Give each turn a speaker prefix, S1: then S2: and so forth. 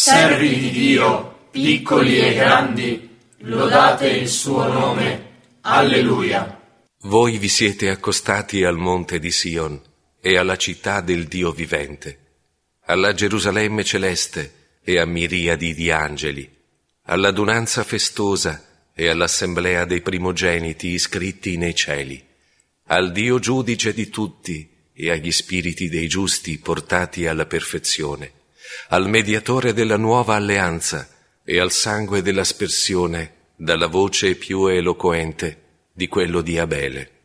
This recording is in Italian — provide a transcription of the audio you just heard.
S1: servi di Dio, piccoli e grandi, lodate il suo nome. Alleluia.
S2: Voi vi siete accostati al monte di Sion e alla città del Dio vivente, alla Gerusalemme celeste e a miriadi di angeli, all'adunanza festosa e all'assemblea dei primogeniti iscritti nei cieli, al Dio giudice di tutti e agli spiriti dei giusti portati alla perfezione, al mediatore della nuova alleanza e al sangue dell'aspersione dalla voce più eloquente di quello di Abele.